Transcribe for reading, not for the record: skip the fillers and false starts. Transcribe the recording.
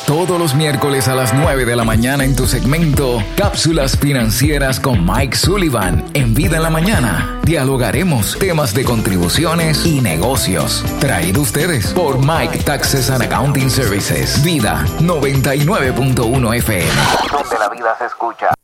Todos los miércoles a las 9 de la mañana en tu segmento Cápsulas Financieras con Mike Sullivan. En Vida en la Mañana dialogaremos temas de contribuciones y negocios. Traído ustedes por Mike Taxes and Accounting Services. Vida 99.1 FM. Donde la vida se escucha.